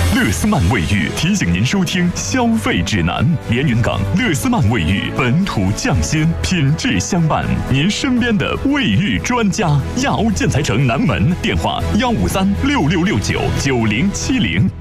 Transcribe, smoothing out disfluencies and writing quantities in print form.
乐斯曼卫浴提醒您收听消费指南。连云港乐斯曼卫浴，本土匠心，品质相伴，您身边的卫浴专家。亚欧建材城南门电话：15366699070。